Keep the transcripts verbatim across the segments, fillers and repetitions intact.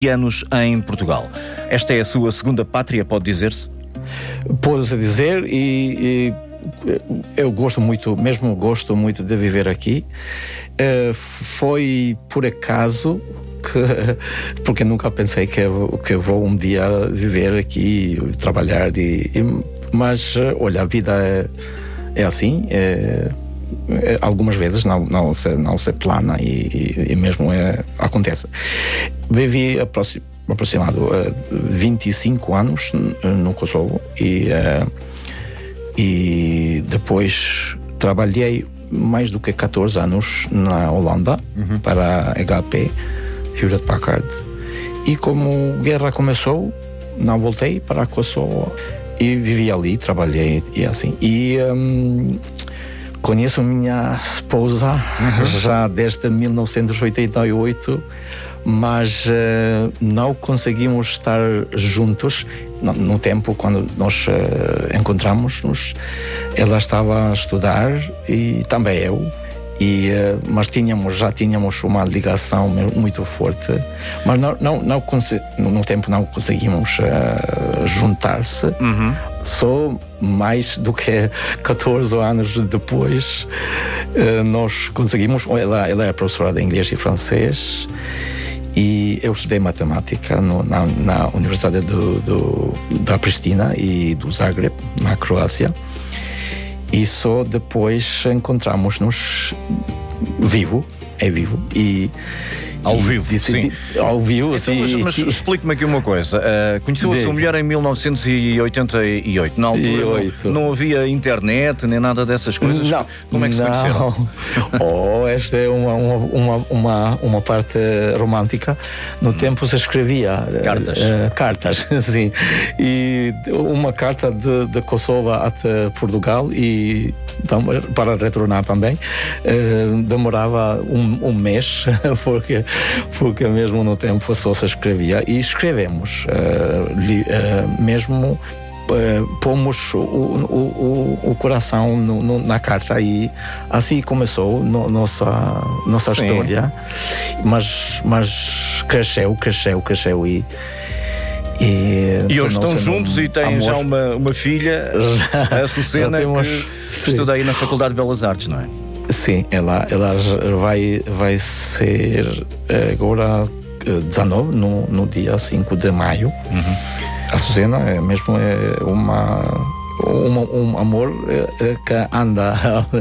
anos em Portugal. Esta é a sua segunda pátria, pode dizer-se? Pode-se dizer, e, e eu gosto muito, mesmo gosto muito de viver aqui. Uh, foi por acaso que, porque nunca pensei que eu, que eu vou um dia viver aqui, trabalhar, e, e, mas olha, a vida é, é assim. É, algumas vezes não, não, se, não se plana e, e mesmo é, acontece. Vivi aproxim, aproximado uh, vinte e cinco anos no Kosovo e, uh, e depois trabalhei mais do que catorze anos na Holanda, uhum. para a H P, Hewlett Packard. E como a guerra começou, não voltei para Kosovo e vivi ali, trabalhei e assim. E um, conheço minha esposa, uhum. já desde mil novecentos e oitenta e oito, mas uh, não conseguimos estar juntos no, no tempo quando nós uh, encontramos-nos. Ela estava a estudar e também eu, e, uh, mas tínhamos, já tínhamos uma ligação muito forte, mas não, não, não no tempo não conseguimos uh, juntar-se. Uhum. Só mais do que catorze anos depois uh, nós conseguimos. Ela, ela é professora de inglês e francês e eu estudei matemática no, na, na Universidade do, do, da Pristina e do Zagreb, na Croácia, e só depois encontramos-nos vivo, é vivo, e ao vivo, decidi, sim. Ao vivo, então, sim. Mas, mas explique-me aqui uma coisa. Uh, conheceu a sua mulher em mil novecentos e oitenta e oito. Na altura não, não havia internet, nem nada dessas coisas. Não, Como é que se não. conheceram? Oh, esta é uma, uma, uma, uma parte romântica. No hum. tempo se escrevia cartas. Uh, cartas, sim. E uma carta de, de Kosovo até Portugal, e para retornar também, uh, demorava um, um mês, porque porque mesmo no tempo só se escrevia, e escrevemos uh, li, uh, mesmo uh, pomos o, o, o, o coração no, no, na carta, e assim começou no, nossa, nossa história, mas, mas cresceu, cresceu, cresceu e E, e hoje estão juntos e têm amor. já uma, uma filha, já, a Susana, temos, que sim. estuda aí na Faculdade de Belas Artes, não é? Sim, ela, ela vai, vai ser agora dezanove, no, no dia cinco de maio. Uhum. A Susana é mesmo é uma, uma, um amor que anda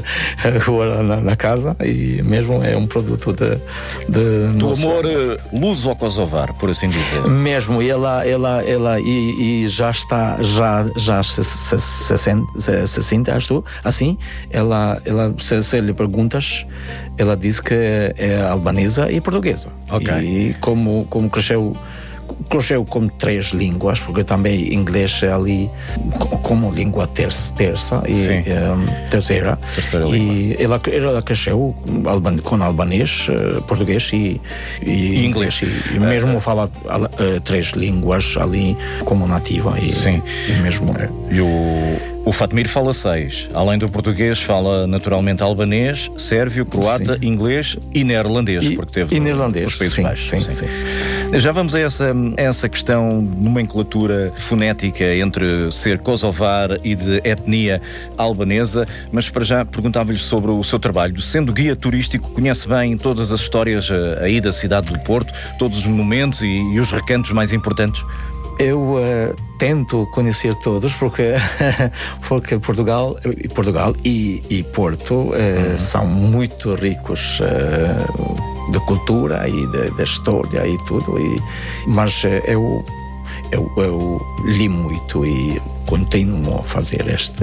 agora na, na casa, e mesmo é um produto de, de do amor luso-kosovar, por assim dizer. Mesmo, ela, ela, ela e, e já está, já, já se, se, se, se, se sente, acho, assim, ela, ela se, se lhe perguntas, ela diz que é albanesa e portuguesa. Okay. E como, como cresceu cresceu com três línguas, porque também inglês é ali como língua terça, terça e um, terceira. terceira e ela, ela cresceu com albanês, português e, e, e inglês. E, e mesmo uh, fala uh, três línguas ali como nativa. E, sim. E mesmo é. E o O Fatmir fala seis. Além do português, fala naturalmente albanês, sérvio, croata, sim. inglês e neerlandês, e, porque teve e neerlandês, os Países sim, Baixos. Sim, sim. Sim. Já vamos a essa, a essa questão de nomenclatura fonética entre ser kosovar e de etnia albanesa, mas para já perguntava-lhe sobre o seu trabalho. Sendo guia turístico, conhece bem todas as histórias aí da cidade do Porto, todos os monumentos e, e os recantos mais importantes? Eu uh, tento conhecer todos, porque, porque Portugal, Portugal e, e Porto uh, uhum. são muito ricos uh, de cultura e de, de história e tudo. E, mas uh, eu, eu, eu li muito e continuo a fazer este.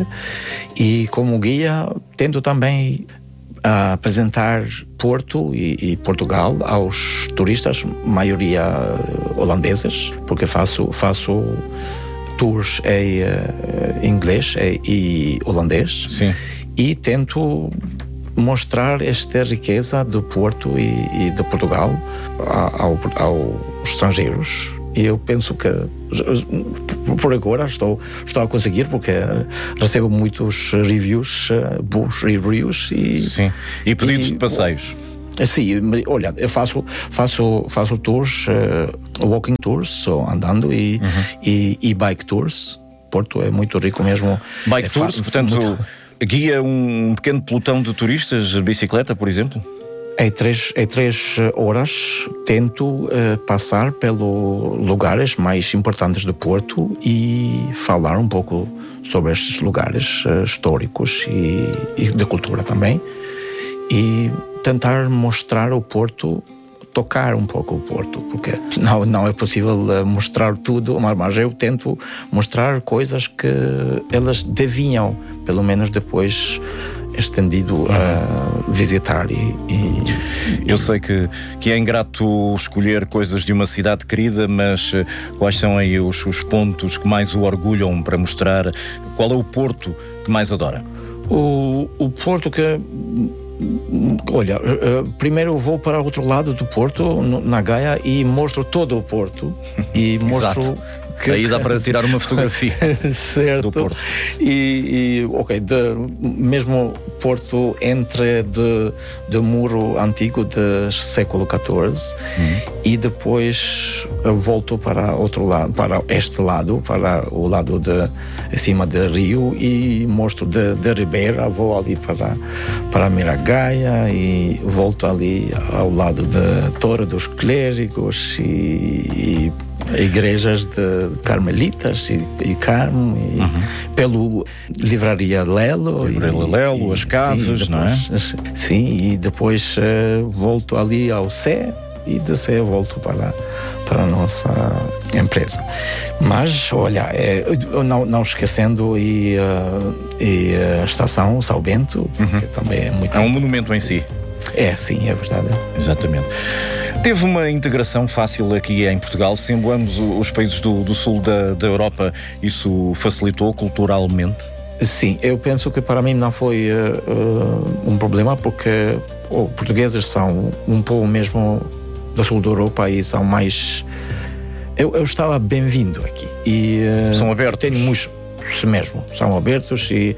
E como guia, tento também a apresentar Porto e, e Portugal aos turistas, maioria holandeses, porque faço, faço tours em uh, inglês e, e holandês. Sim. E tento mostrar esta riqueza do Porto e, e de Portugal ao, aos estrangeiros. E eu penso que por agora estou, estou a conseguir, porque recebo muitos reviews, bons reviews. E, sim. E pedidos e, de passeios? Sim, olha, eu faço, faço, faço tours, uh, walking tours, só andando, e, uhum. e, e bike tours. Porto é muito rico mesmo. Bike é tours, fa- portanto, muito... guia um pequeno pelotão de turistas de bicicleta, por exemplo? Em três, em três horas tento uh, passar pelos lugares mais importantes do Porto e falar um pouco sobre estes lugares uh, históricos e, e de cultura também, e tentar mostrar o Porto, tocar um pouco o Porto, porque não, não é possível uh, mostrar tudo, mas, mas eu tento mostrar coisas que elas deviam, pelo menos depois, estendido a visitar e, e... Eu sei que, que é ingrato escolher coisas de uma cidade querida, mas quais são aí os, os pontos que mais o orgulham para mostrar? Qual é o Porto que mais adora? O, o Porto que... Olha, primeiro eu vou para o outro lado do Porto, na Gaia, e mostro todo o Porto. E mostro... Que... Aí dá para tirar uma fotografia certo. do Porto. E, e ok, de, mesmo Porto entre de, de muro antigo do século catorze, uhum. e depois volto para outro lado, para este lado, para o lado de acima do rio, e mostro de, de Ribeira, vou ali para para Miragaia e volto ali ao lado da Torre dos Clérigos e, e igrejas de carmelitas e, e Carmo, e uhum. pelo Livraria Lelo, Livraria e, Lelo, e, as Caves, sim, não é? Sim, e depois uh, volto ali ao Sé, e de Sé volto para, para a nossa empresa. Mas, olha, é, não, não esquecendo e, uh, e a estação São Bento, uhum. que também é muito... É um monumento em si. É, sim, é verdade. Exatamente. Teve uma integração fácil aqui em Portugal, sendo ambos os países do, do sul da, da Europa, isso facilitou culturalmente? Sim, eu penso que para mim não foi uh, um problema, porque oh, portugueses são um povo mesmo do sul da Europa e são mais... Eu, eu estava bem-vindo aqui. E, uh, são abertos? Tenho muitos... mesmo, são abertos, e,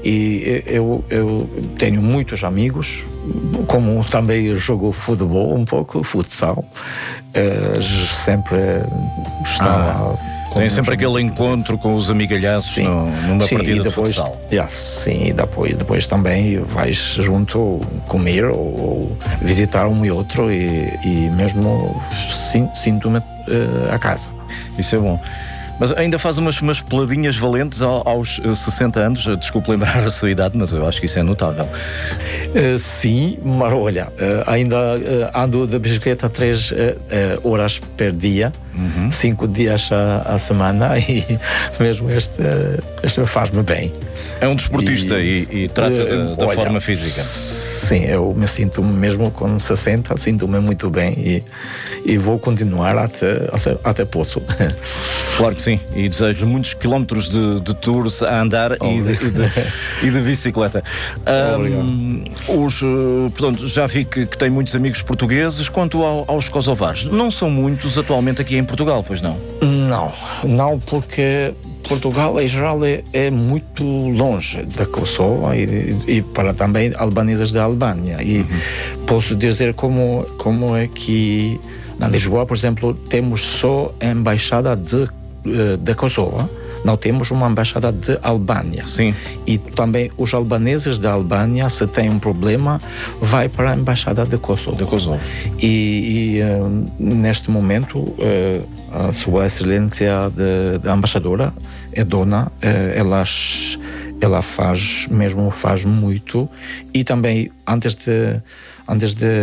e eu, eu tenho muitos amigos, como também jogo futebol um pouco, futsal, uh, sempre está... Ah, tem sempre aquele encontro com os amigalhaços no, numa sim, partida depois, de futsal. Yeah, sim, e depois, depois também vais junto comer ou, ou visitar um e outro, e, e mesmo sinto-me uh, a casa. Isso é bom. Mas ainda faz umas, umas peladinhas valentes aos sessenta anos. Desculpe lembrar a sua idade, mas eu acho que isso é notável. Uh, sim, mas olha, uh, ainda uh, ando de bicicleta três uh, uh, horas por dia, uhum. cinco dias a, a semana, e mesmo este, este faz-me bem. É um desportista e, e, e trata uh, da, da olha, forma física. Sim, eu me sinto mesmo com sessenta, sinto-me muito bem, e, e vou continuar até, até posso. Claro que sim, e desejo muitos quilómetros de, de tours a andar oh, e, de, e, de, e de bicicleta. Um, os, portanto, já vi que, que tem muitos amigos portugueses. Quanto ao, aos kosovares, não são muitos atualmente aqui em Portugal, pois não? Não, não, porque Portugal em geral é, é muito longe da Kosovo, e, e para também albaneses da Albânia, e uhum. posso dizer como, como é que na Lisboa, por exemplo, temos só a embaixada de, de Kosovo, não temos uma embaixada de Albânia. Sim. E também os albaneses da Albânia, se têm um problema, vai para a embaixada de Kosovo. De Kosovo. E, e uh, neste momento uh, a sua excelência de, de embaixadora, é dona, uh, ela, ela faz mesmo faz muito, e também antes de antes de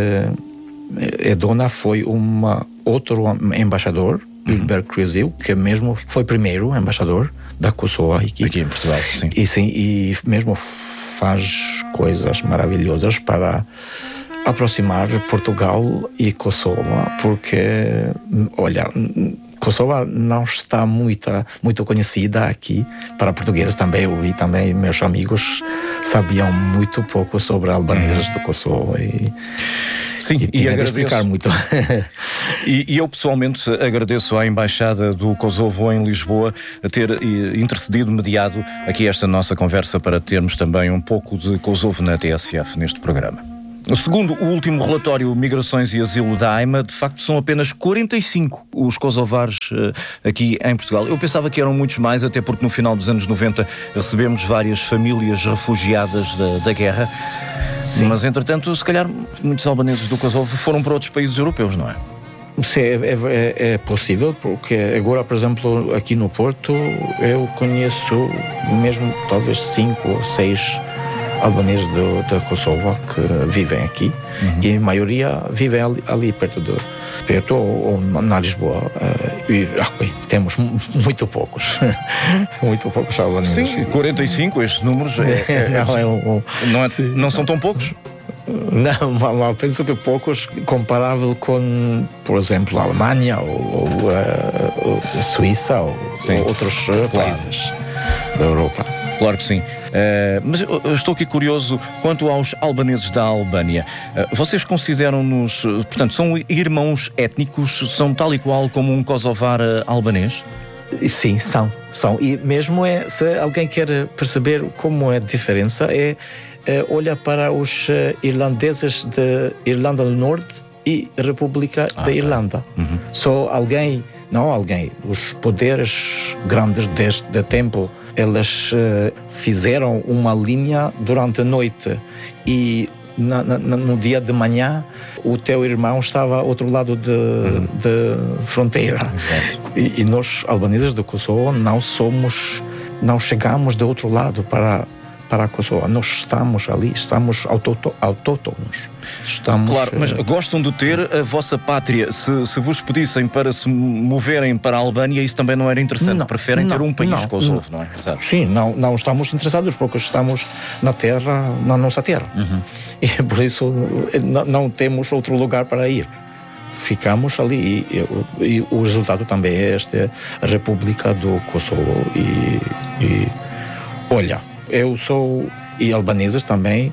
a dona foi uma outro embaixador, Gilbert Cruzeil, que mesmo foi primeiro embaixador da Kosovo aqui, aqui em Portugal, sim. E sim, e mesmo faz coisas maravilhosas para aproximar Portugal e Kosovo, porque olha, Kosovo não está muito, muito conhecida aqui para portugueses. Também eu vi também meus amigos sabiam muito pouco sobre albaneses uhum. do Kosovo, e sim, e, e agradeço explicar muito. e, e eu pessoalmente agradeço à Embaixada do Kosovo em Lisboa a ter intercedido, mediado aqui esta nossa conversa, para termos também um pouco de Kosovo na T S F neste programa. Segundo o último relatório Migrações e Asilo da AIMA, de facto são apenas quarenta e cinco os kosovares uh, aqui em Portugal. Eu pensava que eram muitos mais, até porque no final dos anos noventa recebemos várias famílias refugiadas da, da guerra. Sim. Mas entretanto, se calhar muitos albaneses do Kosovo foram para outros países europeus, não é? Sim, é, é, é possível, porque agora, por exemplo, aqui no Porto, eu conheço mesmo talvez cinco ou seis albaneses da Kosovo que vivem aqui, uhum. e a maioria vivem ali, ali perto, de, perto ou, ou na Lisboa. E, okay, temos muito poucos, muito poucos albaneses. Sim, quarenta e cinco, estes números é, é, não, é um, não, é, não são tão poucos? Não, mas penso que poucos, comparável com, por exemplo, a Alemanha ou, ou a, a Suíça ou, ou outros claro. países da Europa. Claro que sim. Uh, mas eu estou aqui curioso quanto aos albaneses da Albânia. Uh, vocês consideram-nos, portanto, são irmãos étnicos, são tal e qual como um kosovar albanês? Sim, são, são. E mesmo é, se alguém quer perceber como é a diferença, é Uh, olha para os uh, irlandeses de Irlanda do Norte e República ah, da Irlanda. Uhum. Só alguém, não alguém, os poderes grandes deste tempo, eles uh, fizeram uma linha durante a noite e na, na, no dia de manhã o teu irmão estava ao outro lado de, uhum. de fronteira. E, e nós, albaneses do Kosovo, não somos, não chegamos do outro lado para para a Kosovo. Nós estamos ali, estamos autóctonos. Estamos, claro, mas gostam de ter a vossa pátria. Se, se vos pedissem para se moverem para a Albânia, isso também não era interessante. Não, Preferem não, ter um país não, Kosovo, não, não é? Exato. Sim, não, não estamos interessados porque estamos na terra, na nossa terra. Uhum. E por isso não, não temos outro lugar para ir. Ficamos ali e, e, e o resultado também é esta República do Kosovo. E, e olha, eu sou, e albaneses também,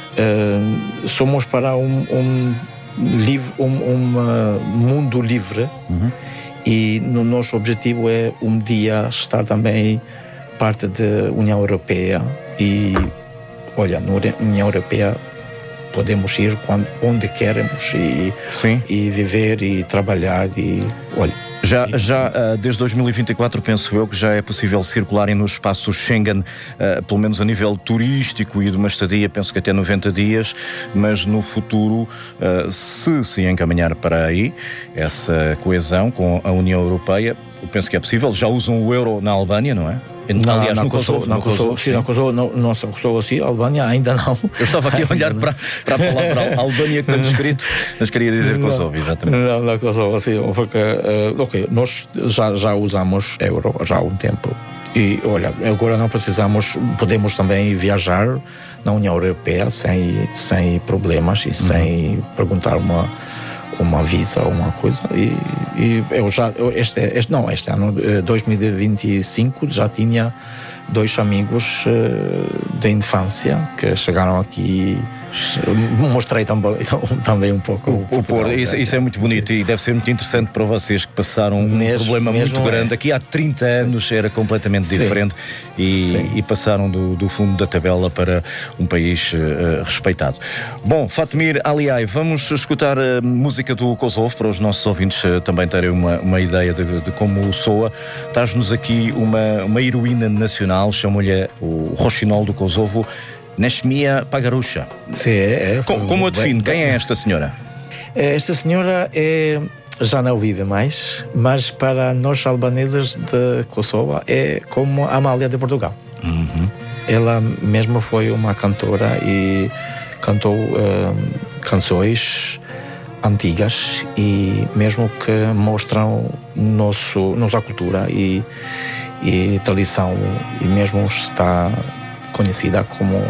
uh, somos para um, um, livre, um, um uh, mundo livre, uhum. e no nosso objetivo é um dia estar também parte da União Europeia e, olha, na União Europeia podemos ir quando, onde queremos e, e viver e trabalhar e, olha, Já, já desde dois mil e vinte e quatro, penso eu, que já é possível circularem no espaço Schengen, uh, pelo menos a nível turístico e de uma estadia, penso que até noventa dias, mas no futuro, uh, se se encaminhar para aí, essa coesão com a União Europeia, eu penso que é possível. Já usam o euro na Albânia, não é? Na, Aliás, na no Kosovo, Kosovo, no Kosovo, sim, no Kosovo, no, nossa Kosovo, sim, Albânia ainda não. Eu estava aqui a olhar para, para a palavra Albânia que tanto escrito, mas queria dizer Kosovo, exatamente. Não, na Kosovo, sim, porque, uh, ok, nós já, já usamos euro já há um tempo e, olha, agora não precisamos, podemos também viajar na União Europeia sem, sem problemas e sem uhum. perguntar uma uma visa ou uma coisa e, e eu já, este, este, não, este ano, dois mil e vinte e cinco, já tinha dois amigos uh, da infância que chegaram aqui. Mostrei também, também um pouco o, o Porto. Isso, isso é muito bonito, sim. E deve ser muito interessante para vocês que passaram um mesmo, problema mesmo muito grande. É. Aqui há trinta anos era completamente sim. diferente e, e passaram do, do fundo da tabela para um país uh, respeitado. Bom, Fatmir Aliay, vamos escutar a música do Kosovo para os nossos ouvintes uh, também terem uma, uma ideia de, de como soa. Traz-nos aqui uma, uma heroína nacional, chamam-lhe o Roxinol do Kosovo, Neshmia Pagarusha. Sim, é, é. Como, como a define? Quem é esta senhora? Esta senhora é, já não vive mais, mas para nós albaneses de Kosovo é como a Amália de Portugal. Uhum. Ela mesmo foi uma cantora e cantou uh, canções antigas e mesmo que mostram nosso, nossa cultura e, e tradição, e mesmo está conhecida como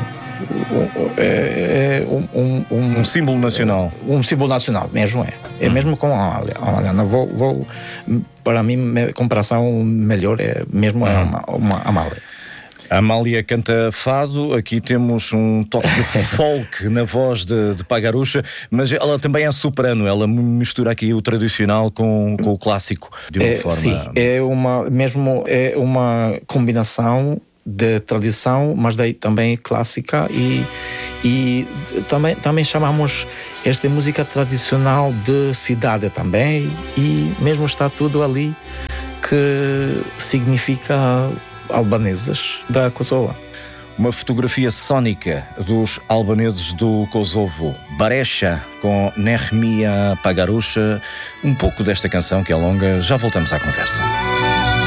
É, é um, um, um símbolo nacional. Um símbolo nacional, mesmo é. É mesmo com a Amália. A Amália não vou, vou, para mim, a comparação melhor é mesmo a uma, uma Amália. A Amália canta fado, aqui temos um toque de folk na voz de, de Pagarusha, mas ela também é soprano, ela mistura aqui o tradicional com, com o clássico de uma é, forma. Sim, é uma, mesmo é uma combinação de tradição, mas daí também clássica e, E também, também chamamos esta música tradicional de cidade também, e mesmo está tudo ali que significa albaneses da Kosovo. Uma fotografia sónica dos albaneses do Kosovo, Barecha, com Nehemia Pagarucha. Um pouco desta canção que é longa, já voltamos à conversa.